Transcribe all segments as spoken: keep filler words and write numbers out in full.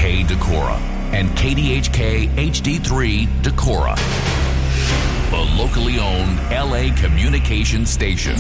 K Decorah and K D H K H D three Decorah, a locally owned L A communication station.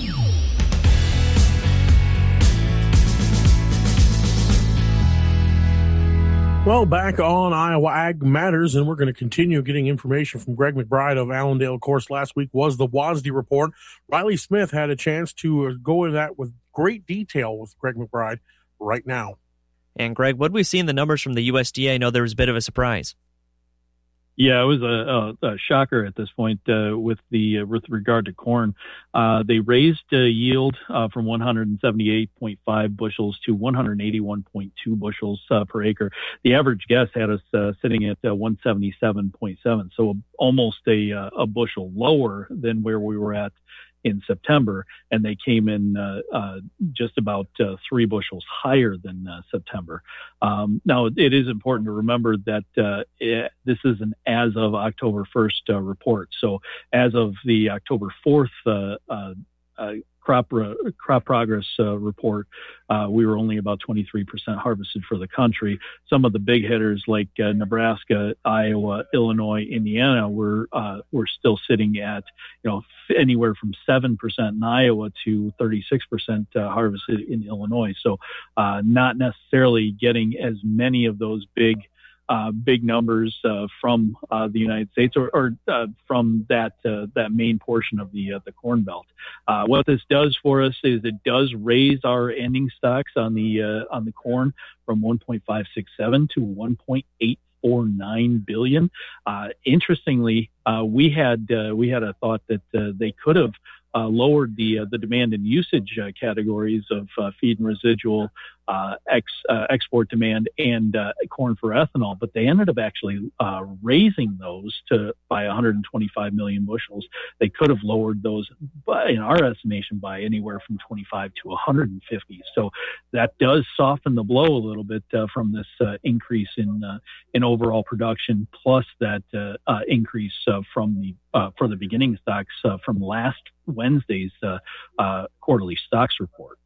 Well, back on Iowa Ag Matters, and we're going to continue getting information from Greg McBride of Allendale. Of course, last week was the W A S D report. Riley Smith had a chance to go into that with great detail with Greg McBride right now. And Greg, what did we see in the numbers from the U S D A? I know there was a bit of a surprise. Yeah, it was a, a, a shocker at this point uh, with the uh, with regard to corn. Uh, they raised uh, yield uh, from one hundred seventy-eight point five bushels to one hundred eighty-one point two bushels uh, per acre. The average guess had us uh, sitting at uh, one seventy-seven point seven, so almost a uh, a bushel lower than where we were at in September, and they came in uh, uh, just about uh, three bushels higher than uh, September. Um, now, it is important to remember that uh, it, this is an as of October first uh, report. So as of the October fourth uh, uh, uh, crop uh, crop progress uh, report, uh, we were only about twenty-three percent harvested for the country. Some of the big hitters like uh, Nebraska, Iowa, Illinois, Indiana were uh, were still sitting at you know anywhere from seven percent in Iowa to thirty-six percent uh, harvested in Illinois. So uh, not necessarily getting as many of those big Uh, big numbers uh, from uh, the United States or, or uh, from that uh, that main portion of the uh, the Corn Belt. Uh, what this does for us is it does raise our ending stocks on the uh, on the corn from one point five six seven to one point eight four nine billion. Uh, interestingly, uh, we had uh, we had a thought that uh, they could have Uh, lowered the uh, the demand and usage uh, categories of uh, feed and residual, uh, ex, uh, export demand, and uh, corn for ethanol, but they ended up actually uh, raising those to by one hundred twenty-five million bushels. They could have lowered those, by, in our estimation, by anywhere from twenty-five to one hundred fifty. So that does soften the blow a little bit uh, from this uh, increase in uh, in overall production, plus that uh, uh, increase uh, from the uh, for the beginning stocks uh, from last Wednesday's uh, uh, quarterly stocks report.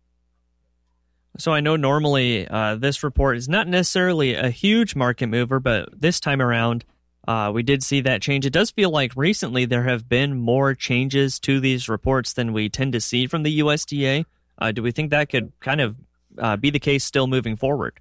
So I know normally uh, this report is not necessarily a huge market mover, but this time around uh, we did see that change. It does feel like recently there have been more changes to these reports than we tend to see from the U S D A. Uh, do we think that could kind of uh, be the case still moving forward?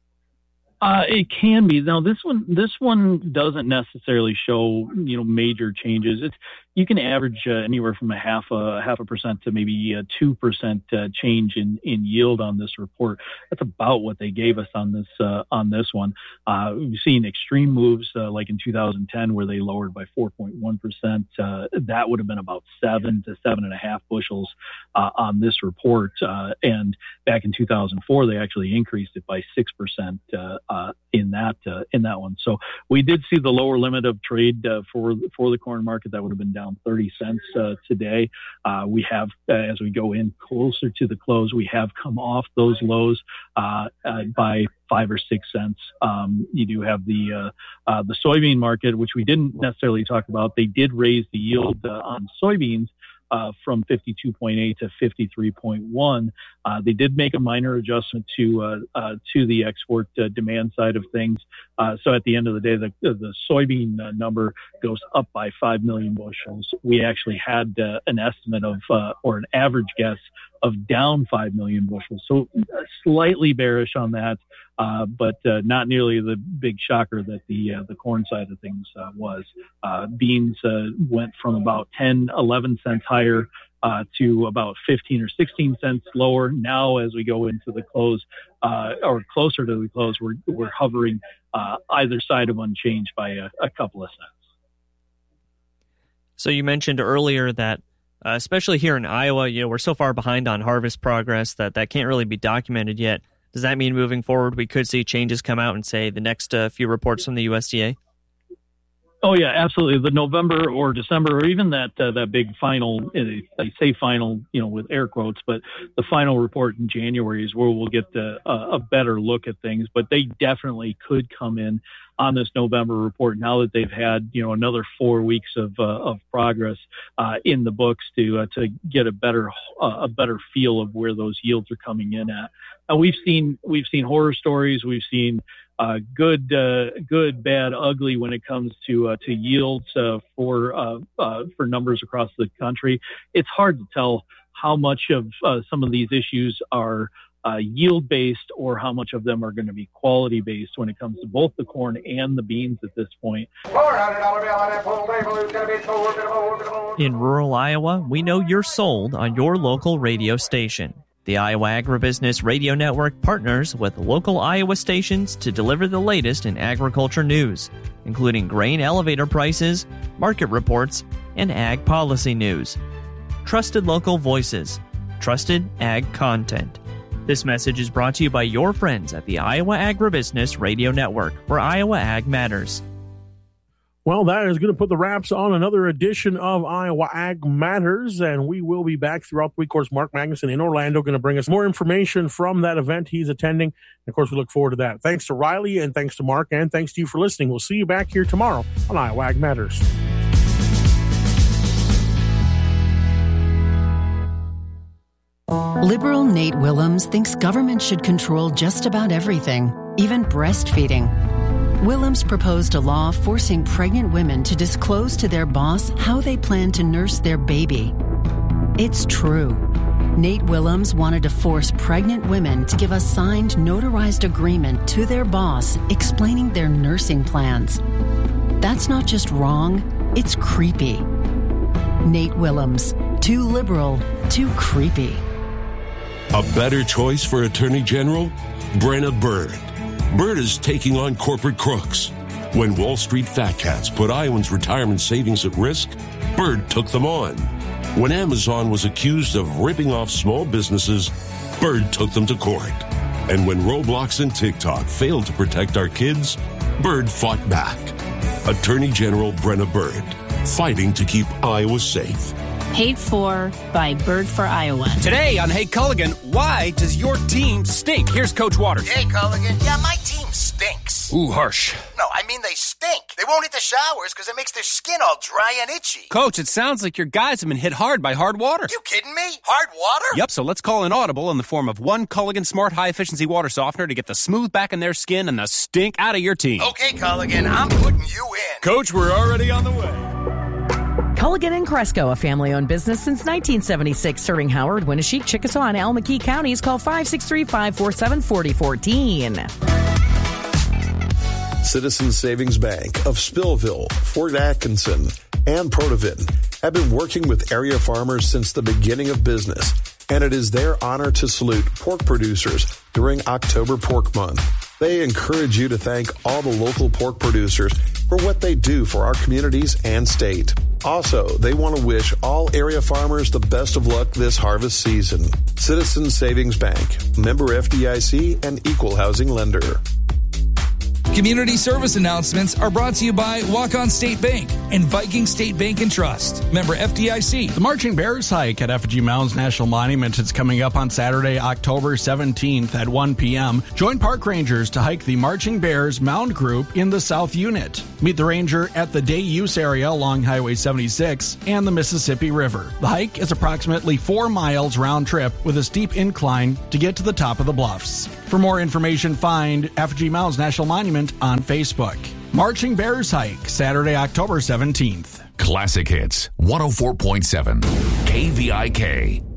Uh, it can be. Now, this one, this one doesn't necessarily show, you know, major changes. It's, you can average uh, anywhere from a half a half a percent to maybe a two percent uh, change in, in yield on this report. That's about what they gave us on this uh, on this one. Uh, we've seen extreme moves uh, like in two thousand ten where they lowered by four point one percent. Uh, that would have been about seven to seven and a half bushels uh, on this report. Uh, and back in two thousand four, they actually increased it by six percent uh, uh, in that uh, in that one. So we did see the lower limit of trade uh, for for the corn market. That would have been down thirty cents uh, today. Uh, we have, uh, as we go in closer to the close, we have come off those lows uh, uh, by five or six cents. Um, you do have the uh, uh, the soybean market, which we didn't necessarily talk about. They did raise the yield uh, on soybeans Uh, from fifty-two point eight to fifty-three point one. Uh, they did make a minor adjustment to uh, uh, to the export uh, demand side of things. Uh, so at the end of the day, the, the soybean uh, number goes up by five million bushels. We actually had uh, an estimate of, uh, or an average guess of down five million bushels. So uh, slightly bearish on that, uh, but uh, not nearly the big shocker that the uh, the corn side of things uh, was. Uh, beans uh, went from about ten, eleven cents higher uh, to about fifteen or sixteen cents lower. Now, as we go into the close, uh, or closer to the close, we're, we're hovering uh, either side of unchanged by a, a couple of cents. So you mentioned earlier that Uh, especially here in Iowa, you know, we're so far behind on harvest progress that that can't really be documented yet. Does that mean moving forward we could see changes come out and say the next uh, few reports from the U S D A? Oh yeah, absolutely. The November or December, or even that uh, that big final, I say final, you know, with air quotes, but the final report in January is where we'll get the, uh, a better look at things. But they definitely could come in on this November report now that they've had, you know, another four weeks of uh, of progress uh, in the books to uh, to get a better uh, a better feel of where those yields are coming in at. Uh, we've seen we've seen horror stories. We've seen uh, good, uh, good, bad, ugly when it comes to uh, to yields uh, for uh, uh, for numbers across the country. It's hard to tell how much of uh, some of these issues are uh, yield-based or how much of them are going to be quality-based when it comes to both the corn and the beans at this point. In rural Iowa, we know you're sold on your local radio station. The Iowa Agribusiness Radio Network partners with local Iowa stations to deliver the latest in agriculture news, including grain elevator prices, market reports, and ag policy news. Trusted local voices, trusted ag content. This message is brought to you by your friends at the Iowa Agribusiness Radio Network, where Iowa Ag matters. Well, that is going to put the wraps on another edition of Iowa Ag Matters, and we will be back throughout the week. Of course, Mark Magnuson in Orlando going to bring us more information from that event he's attending. And of course, we look forward to that. Thanks to Riley, and thanks to Mark, and thanks to you for listening. We'll see you back here tomorrow on Iowa Ag Matters. Liberal Nate Willems thinks government should control just about everything, even breastfeeding. Willems proposed a law forcing pregnant women to disclose to their boss how they plan to nurse their baby. It's true. Nate Willems wanted to force pregnant women to give a signed, notarized agreement to their boss explaining their nursing plans. That's not just wrong, it's creepy. Nate Willems, too liberal, too creepy. A better choice for Attorney General? Brenna Bird. Bird is taking on corporate crooks. When Wall Street fat cats put Iowans' retirement savings at risk, Bird took them on. When Amazon was accused of ripping off small businesses, Bird took them to court. And when Roblox and TikTok failed to protect our kids, Bird fought back. Attorney General Brenna Bird, fighting to keep Iowa safe. Paid for by Bird for Iowa. Today on Hey Culligan, why does your team stink? Here's Coach Waters. Hey Culligan, yeah, my team stinks. Ooh, harsh. No, I mean they stink. They won't hit the showers because it makes their skin all dry and itchy. Coach, it sounds like your guys have been hit hard by hard water. You kidding me? Hard water? Yep, so let's call an audible in the form of one Culligan Smart High Efficiency Water Softener to get the smooth back in their skin and the stink out of your team. Okay, Culligan, I'm putting you in. Coach, we're already on the way. Culligan and Cresco, a family-owned business since nineteen seventy-six, serving Howard, Winneshiek, Chickasaw, and Almaquee counties. Call five six three, five four seven, four zero one four. Citizens Savings Bank of Spillville, Fort Atkinson, and Protivin have been working with area farmers since the beginning of business, and it is their honor to salute pork producers during October Pork Month. They encourage you to thank all the local pork producers for what they do for our communities and state. Also, they want to wish all area farmers the best of luck this harvest season. Citizens Savings Bank, member F D I C and equal housing lender. Community service announcements are brought to you by Walk-On State Bank and Viking State Bank and Trust. Member F D I C. The Marching Bears hike at Effigy Mounds National Monument is coming up on Saturday, October seventeenth at one p.m. Join park rangers to hike the Marching Bears Mound Group in the South Unit. Meet the ranger at the day use area along Highway seventy-six and the Mississippi River. The hike is approximately four miles round trip with a steep incline to get to the top of the bluffs. For more information, find Effigy Mounds National Monument on Facebook. Marching Bears hike, Saturday, October seventeenth. Classic Hits, one oh four point seven, K V I K.